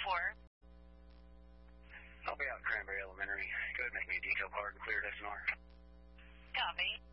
for? I'll be out at Cranberry Elementary. Go ahead and make me a detail card and clear it SNR. Copy.